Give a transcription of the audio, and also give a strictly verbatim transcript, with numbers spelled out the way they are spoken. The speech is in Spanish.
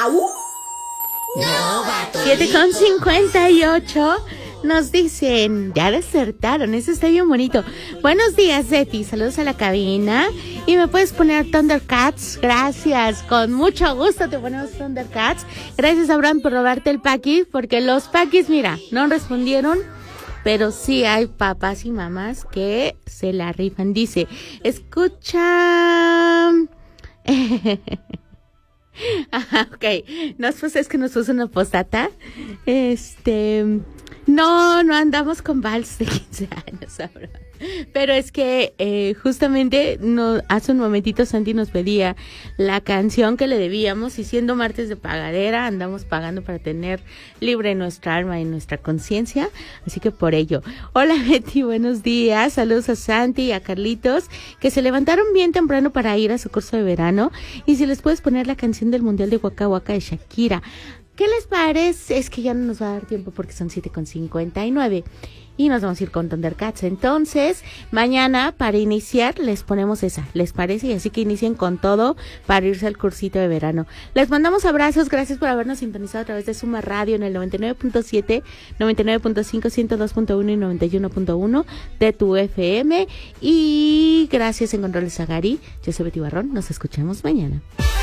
¡Au! No, gato. siete con cincuenta y ocho. Nos dicen, ya desertaron, eso está bien bonito. Buenos días, Zeti, saludos a la cabina. Y me puedes poner Thundercats, gracias, con mucho gusto te ponemos Thundercats. Gracias, Abraham, por robarte el paquis, porque los paquis, mira, no respondieron, pero sí hay papás y mamás que se la rifan. Dice, escucha... Ajá, ok, nos, pues es que nos puso una postdata. Este... No, no andamos con vals de quince años ahora. Pero es que eh, justamente no, hace un momentito Santi nos pedía la canción que le debíamos y siendo martes de pagadera andamos pagando para tener libre nuestra alma y nuestra conciencia, así que por ello. Hola Betty, buenos días, saludos a Santi y a Carlitos que se levantaron bien temprano para ir a su curso de verano y si les puedes poner la canción del Mundial de Waka Waka de Shakira. ¿Qué les parece? Es que ya no nos va a dar tiempo porque son siete con cincuenta y nueve y nos vamos a ir con Thundercats. Entonces, mañana para iniciar les ponemos esa, ¿les parece? Y así que inicien con todo para irse al cursito de verano. Les mandamos abrazos, gracias por habernos sintonizado a través de Suma Radio en el noventa y nueve punto siete, noventa y nueve punto cinco, ciento dos punto uno y noventa y uno punto uno de tu F M. Y gracias en Controles a Gary. Yo soy Betty Barrón, nos escuchamos mañana.